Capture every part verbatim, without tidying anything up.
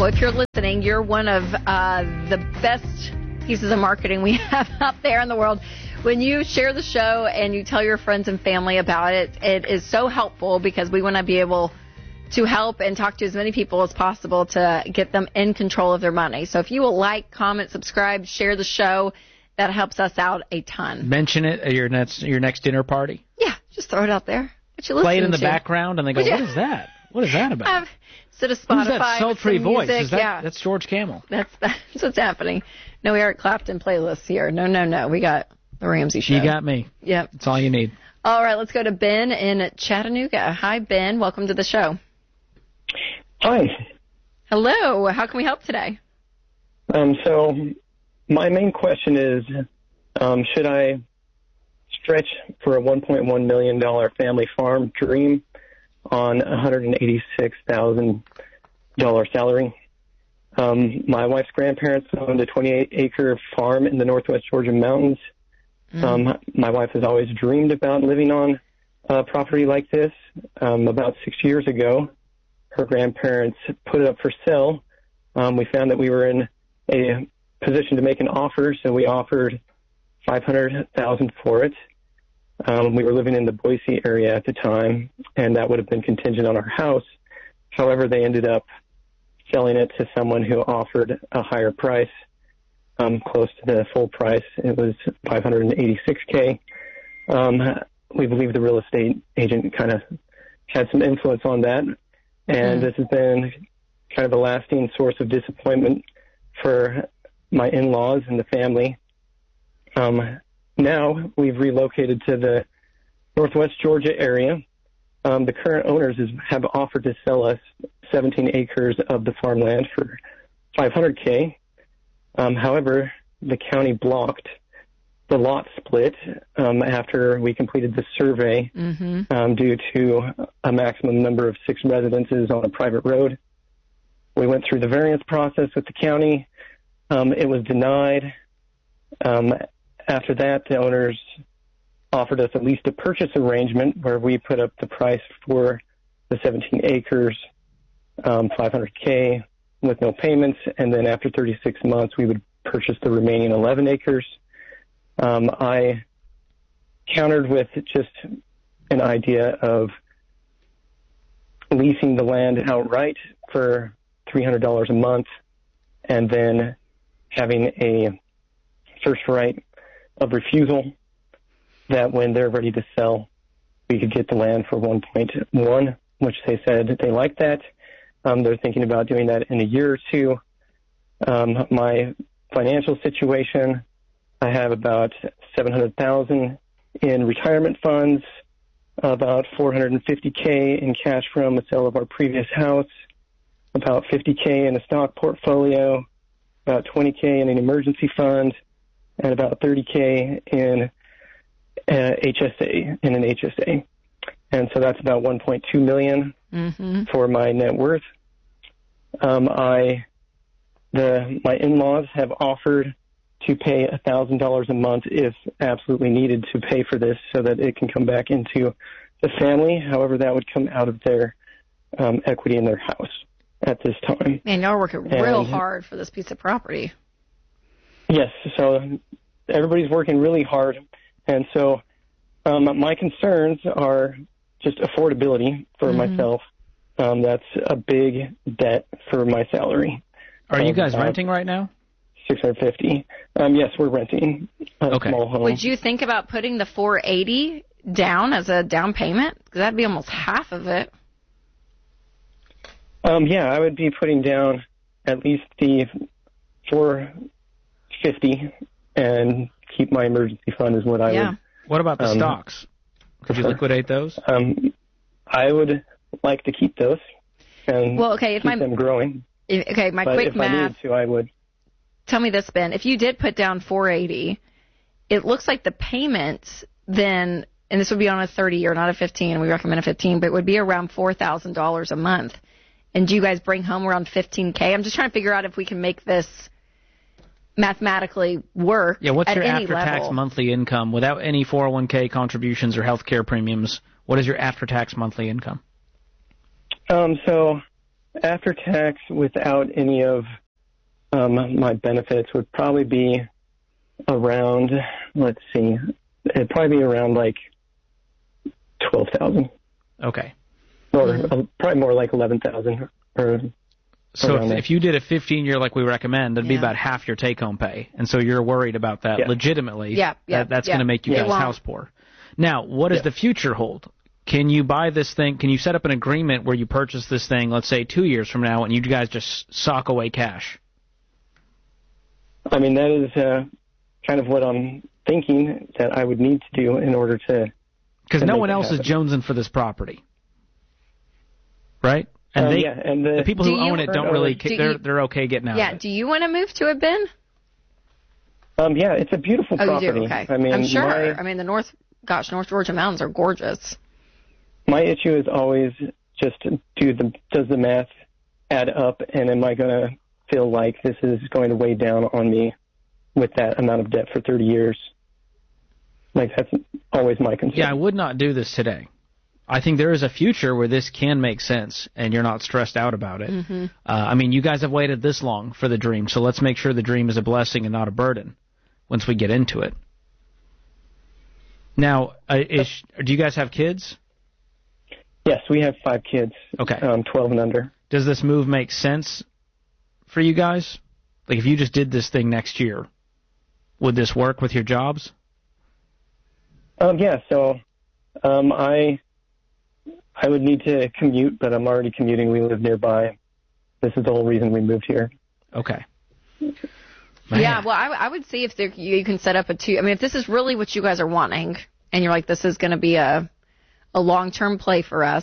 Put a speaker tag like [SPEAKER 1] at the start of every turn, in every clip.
[SPEAKER 1] If you're listening, you're one of uh, the best pieces of marketing we have out there in the world. When you share the show and you tell your friends and family about it, it is so helpful because we want to be able to help and talk to as many people as possible to get them in control of their money. So if you will like, comment, subscribe, share the show, that helps us out a ton.
[SPEAKER 2] Mention it at your next your next dinner party.
[SPEAKER 1] Yeah, just throw it out there. What you
[SPEAKER 2] Play it in the
[SPEAKER 1] to?
[SPEAKER 2] background, and they go,
[SPEAKER 1] Would
[SPEAKER 2] "What
[SPEAKER 1] you?
[SPEAKER 2] is that? What is that about?"
[SPEAKER 1] Um, Instead of Spotify,
[SPEAKER 2] Who's that sultry voice?
[SPEAKER 1] Music,
[SPEAKER 2] Is that,
[SPEAKER 1] yeah.
[SPEAKER 2] That's George Camel.
[SPEAKER 1] That's that's what's happening. No Eric Clapton playlists here. No, no, no. We got the Ramsey Show.
[SPEAKER 2] You got me.
[SPEAKER 1] Yep.
[SPEAKER 2] That's all you need.
[SPEAKER 1] All right, let's go to Ben in Chattanooga. Hi, Ben. Welcome to the show.
[SPEAKER 3] Hi.
[SPEAKER 1] Hello. How can we help today?
[SPEAKER 3] Um, so my main question is, um, should I stretch for a one point one million dollars family farm dream on a one hundred eighty-six thousand dollars salary? Um, my wife's grandparents owned a twenty-eight acre farm in the northwest Georgia mountains. Mm. Um, my wife has always dreamed about living on a property like this. Um, about six years ago, her grandparents put it up for sale. Um, we found that we were in a position to make an offer, so we offered five hundred thousand dollars for it. Um, we were living in the Boise area at the time, and that would have been contingent on our house. However, they ended up selling it to someone who offered a higher price, um, close to the full price. It was five hundred eighty-six thousand dollars. Um, we believe the real estate agent kind of had some influence on that, and mm-hmm. this has been kind of a lasting source of disappointment for my in-laws and the family. Um, now we've relocated to the northwest Georgia area. Um, the current owners is, have offered to sell us seventeen acres of the farmland for five hundred thousand dollars. Um, however, the county blocked the lot split um, after we completed the survey mm-hmm. um, due to a maximum number of six residences on a private road. We went through the variance process with the county. Um, it was denied. Um, after that, the owners offered us at least a purchase arrangement where we put up the price for the seventeen acres, um, five hundred thousand with no payments, and then after thirty-six months, we would purchase the remaining eleven acres. Um, I countered with just an idea of leasing the land outright for three hundred dollars a month and then having a first right of refusal that when they're ready to sell, we could get the land for one point one, which they said they like that. Um, they're thinking about doing that in a year or two. Um, my financial situation, I have about seven hundred thousand dollars in retirement funds, about four hundred fifty thousand dollars in cash from the sale of our previous house, about fifty thousand dollars in a stock portfolio, about twenty thousand dollars in an emergency fund, and about thirty thousand dollars in uh, H S A, in an H S A. And so that's about one point two million dollars mm-hmm. for my net worth. Um, I, the, my in-laws have offered to pay one thousand dollars a month if absolutely needed to pay for this so that it can come back into the family. However, that would come out of their um, equity in their house at this time.
[SPEAKER 1] Man, y'all are working real and, hard for this piece of property.
[SPEAKER 3] Yes, so everybody's working really hard. And so um, my concerns are just affordability for mm-hmm. myself. Um, that's a big debt for my salary.
[SPEAKER 2] Are you guys
[SPEAKER 3] uh,
[SPEAKER 2] renting right now?
[SPEAKER 3] six hundred fifty. Um, yes, we're renting a
[SPEAKER 2] okay.
[SPEAKER 3] small home.
[SPEAKER 1] Would you think about putting the four hundred eighty down as a down payment? Because that'd be almost half of it.
[SPEAKER 3] Um, yeah, I would be putting down at least the four hundred fifty and keep my emergency fund is what I
[SPEAKER 1] yeah.
[SPEAKER 3] would.
[SPEAKER 2] What about the
[SPEAKER 3] um,
[SPEAKER 2] stocks? Could you liquidate those?
[SPEAKER 3] Um, I would like to keep those and
[SPEAKER 1] well, okay, if
[SPEAKER 3] keep
[SPEAKER 1] my,
[SPEAKER 3] them growing.
[SPEAKER 1] If, okay, my
[SPEAKER 3] but
[SPEAKER 1] quick
[SPEAKER 3] if
[SPEAKER 1] math.
[SPEAKER 3] I needed to, I would.
[SPEAKER 1] Tell me this, Ben. If you did put down four hundred eighty, it looks like the payments then, and this would be on a thirty year, not a fifteen. We recommend a fifteen, but it would be around four thousand dollars a month. And do you guys bring home around fifteen thousand? I'm just trying to figure out if we can make this mathematically work.
[SPEAKER 2] Yeah, what's
[SPEAKER 1] at
[SPEAKER 2] your
[SPEAKER 1] any
[SPEAKER 2] after-tax
[SPEAKER 1] level.
[SPEAKER 2] monthly income without any four oh one k contributions or health care premiums? What is your after-tax monthly income?
[SPEAKER 3] Um, so after tax, without any of um, my benefits, would probably be around, let's see, it'd probably be around like twelve thousand.
[SPEAKER 2] Okay.
[SPEAKER 3] Or
[SPEAKER 1] Mm-hmm.
[SPEAKER 3] uh, probably more like eleven thousand. Or
[SPEAKER 2] So if,
[SPEAKER 3] there.
[SPEAKER 2] if you did a fifteen-year like we recommend, that'd
[SPEAKER 1] Yeah.
[SPEAKER 2] be about half your take-home pay. And so you're worried about that
[SPEAKER 3] Yeah.
[SPEAKER 2] legitimately.
[SPEAKER 1] Yeah, yeah,
[SPEAKER 2] that, that's
[SPEAKER 1] yeah.
[SPEAKER 2] going to make you
[SPEAKER 1] It
[SPEAKER 2] guys
[SPEAKER 1] won't.
[SPEAKER 2] house poor. Now, what does
[SPEAKER 3] Yeah.
[SPEAKER 2] the future hold? Can you buy this thing? Can you set up an agreement where you purchase this thing, let's say, two years from now, and you guys just sock away cash?
[SPEAKER 3] I mean, that is uh, kind of what I'm thinking that I would need to do in order to.
[SPEAKER 2] Because
[SPEAKER 3] to
[SPEAKER 2] no
[SPEAKER 3] make
[SPEAKER 2] one
[SPEAKER 3] it
[SPEAKER 2] else is
[SPEAKER 3] happen.
[SPEAKER 2] jonesing for this property, right? And
[SPEAKER 3] Um,
[SPEAKER 2] they,
[SPEAKER 3] yeah, and the,
[SPEAKER 2] the people who
[SPEAKER 1] Do you-
[SPEAKER 2] own it don't really.
[SPEAKER 1] Do
[SPEAKER 2] They're
[SPEAKER 1] you-
[SPEAKER 2] they're okay getting out
[SPEAKER 1] Yeah.
[SPEAKER 2] of it.
[SPEAKER 1] Do you want to move to it, Ben?
[SPEAKER 3] Um, yeah, it's a beautiful
[SPEAKER 1] Oh,
[SPEAKER 3] property.
[SPEAKER 1] you do? Okay.
[SPEAKER 3] I mean,
[SPEAKER 1] I'm sure.
[SPEAKER 3] my,
[SPEAKER 1] I mean, the North, gosh, North Georgia mountains are gorgeous.
[SPEAKER 3] my issue is always just to do the does the math add up, and am I going to feel like this is going to weigh down on me with that amount of debt for thirty years? Like, that's always my concern.
[SPEAKER 2] Yeah, I would not do this today. I think there is a future where this can make sense, and you're not stressed out about it.
[SPEAKER 1] Mm-hmm.
[SPEAKER 2] Uh, I mean, you guys have waited this long for the dream, so let's make sure the dream is a blessing and not a burden once we get into it. Now, uh, is, do you guys have kids?
[SPEAKER 3] Yes, we have five kids.
[SPEAKER 2] Okay.
[SPEAKER 3] Um, twelve and under.
[SPEAKER 2] Does this move make sense for you guys? Like, if you just did this thing next year, would this work with your jobs?
[SPEAKER 3] Um, yeah. So, um, I I would need to commute, but I'm already commuting. We live nearby. This is the whole reason we moved here.
[SPEAKER 2] Okay.
[SPEAKER 1] Yeah, well, I, I would see if there, you can set up a two. I mean, if this is really what you guys are wanting, and you're like, this is going to be a a long term play for us,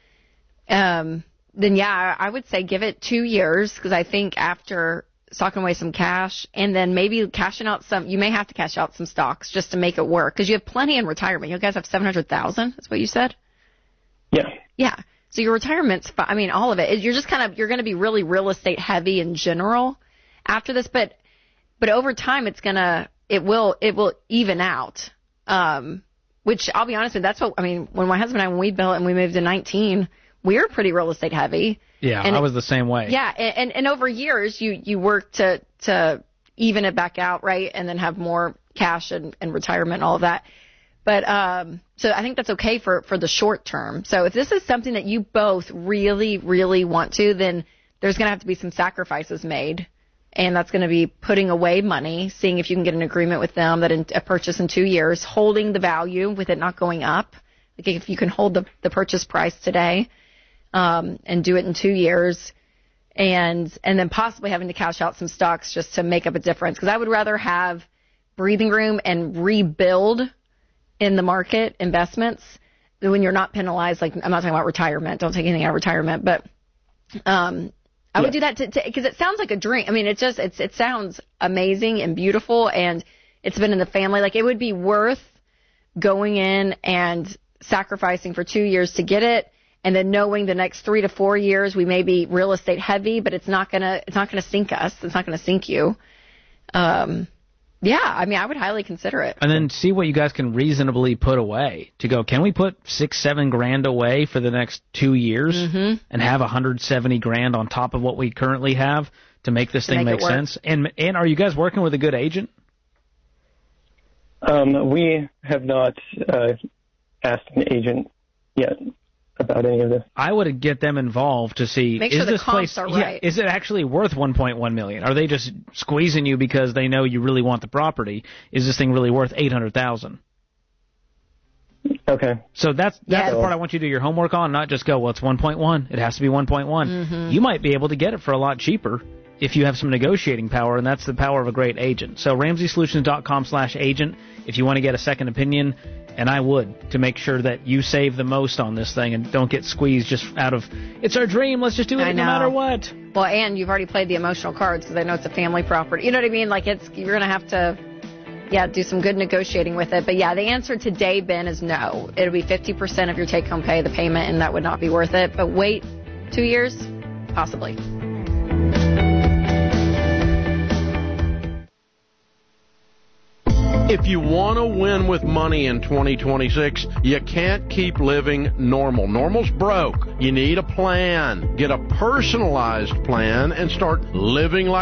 [SPEAKER 1] um, then yeah, I would say give it two years because I think after stocking away some cash and then maybe cashing out some, you may have to cash out some stocks just to make it work because you have plenty in retirement. You guys have seven hundred thousand. That's what you said.
[SPEAKER 3] Yeah.
[SPEAKER 1] Yeah. So your retirement's, fi- I mean, all of it. You're just kind of, you're going to be really real estate heavy in general after this, but, but over time it's going to, it will, it will even out. Um, which I'll be honest with you, that's what, I mean, when my husband and I, when we built and we moved to nineteen, we were pretty real estate heavy.
[SPEAKER 2] Yeah,
[SPEAKER 1] And
[SPEAKER 2] I
[SPEAKER 1] it-
[SPEAKER 2] was the same way.
[SPEAKER 1] Yeah. And, and, and over years you, you work to, to even it back out, right? And then have more cash and, and retirement and all of that. But um, so I think that's okay for, for the short term. So if this is something that you both really, really want to, then there's going to have to be some sacrifices made. And that's going to be putting away money, seeing if you can get an agreement with them that in, a purchase in two years, holding the value with it not going up. Like if you can hold the, the purchase price today um, and do it in two years and and then possibly having to cash out some stocks just to make up a difference. Because I would rather have breathing room and rebuild in the market investments when you're not penalized. Like, I'm not talking about retirement. Don't take anything out of retirement. But um, I would do that because it sounds like a dream. I mean, it just it's it sounds amazing and beautiful, and it's been in the family. Like, it would be worth going in and sacrificing for two years to get it, and then knowing the next three to four years we may be real estate heavy, but it's not gonna it's not gonna sink us. It's not gonna sink you. Um, yeah, I mean, I would highly consider it.
[SPEAKER 2] And then see what you guys can reasonably put away to go, can we put six, seven grand away for the next two years
[SPEAKER 1] Mm-hmm.
[SPEAKER 2] and have one hundred seventy grand on top of what we currently have to make this
[SPEAKER 1] To
[SPEAKER 2] thing
[SPEAKER 1] make it
[SPEAKER 2] make
[SPEAKER 1] work.
[SPEAKER 2] sense? And and are you guys working with a good agent?
[SPEAKER 3] Um, we have not uh, asked an agent yet about any of this.
[SPEAKER 2] I would get them involved to see,
[SPEAKER 1] Make
[SPEAKER 2] is
[SPEAKER 1] sure the
[SPEAKER 2] this
[SPEAKER 1] comps
[SPEAKER 2] place,
[SPEAKER 1] are
[SPEAKER 2] yeah,
[SPEAKER 1] right.
[SPEAKER 2] is it actually worth one point one million dollars? Are they just squeezing you because they know you really want the property? Is this thing really worth eight hundred thousand dollars?
[SPEAKER 3] Okay.
[SPEAKER 2] So that's that's
[SPEAKER 1] Yes.
[SPEAKER 2] the part I want you to do your homework on, not just go, well, it's one point one. It has to be one point one.
[SPEAKER 1] Mm-hmm.
[SPEAKER 2] You might be able to get it for a lot cheaper if you have some negotiating power, and that's the power of a great agent. So ramsey solutions dot com slash agent if you want to get a second opinion, and I would, to make sure that you save the most on this thing and don't get squeezed just out of, it's our dream, let's just do it
[SPEAKER 1] I
[SPEAKER 2] no
[SPEAKER 1] know.
[SPEAKER 2] matter what.
[SPEAKER 1] Well, and you've already played the emotional cards because I know it's a family property. You know what I mean? Like, it's you're going to have to, yeah, do some good negotiating with it. But, yeah, the answer today, Ben, is no. It'll be fifty percent of your take-home pay, the payment, and that would not be worth it. But wait two years? Possibly.
[SPEAKER 4] If you want to win with money in twenty twenty-six, you can't keep living normal. Normal's broke. You need a plan. Get a personalized plan and start living like